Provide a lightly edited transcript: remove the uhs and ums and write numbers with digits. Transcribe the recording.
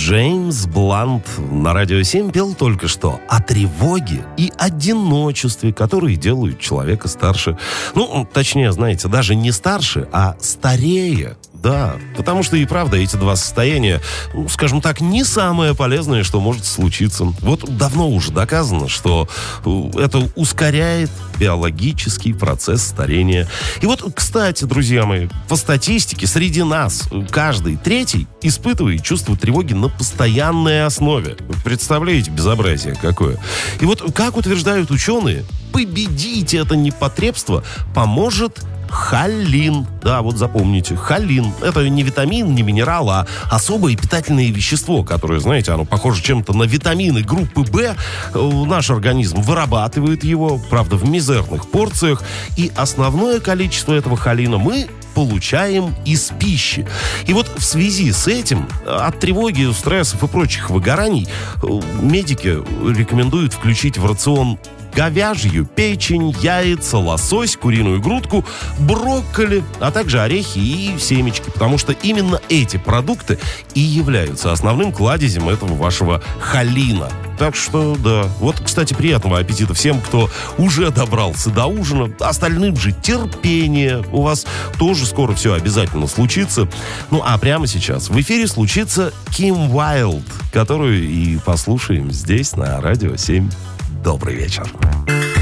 Джеймс Блант на Радио 7 пел только что о тревоге и одиночестве, которые делают человека старше. Ну, точнее, знаете, даже не старше, а старее. Да, потому что и правда эти два состояния, скажем так, не самое полезное, что может случиться. Вот давно уже доказано, что это ускоряет биологический процесс старения. И вот, кстати, друзья мои, по статистике, среди нас каждый третий испытывает чувство тревоги на постоянной основе. Вы представляете, безобразие какое? И вот, как утверждают ученые, победить это непотребство поможет холин. Да, вот запомните, холин. Это не витамин, не минерал, а особое питательное вещество, которое, знаете, оно похоже чем-то на витамины группы В. Наш организм вырабатывает его, правда, в мизерных порциях. И основное количество этого холина мы получаем из пищи. И вот в связи с этим от тревоги, стрессов и прочих выгораний медики рекомендуют включить в рацион говяжью печень, яйца, лосось, куриную грудку, брокколи, а также орехи и семечки, потому что именно эти продукты и являются основным кладезем этого вашего холина. Так что, да. Вот, кстати, приятного аппетита всем, кто уже добрался до ужина. Остальным же терпение. У вас тоже скоро все обязательно случится. Ну, а прямо сейчас в эфире случится Ким Уайлд, которую и послушаем здесь, на Радио 7. Добрый вечер.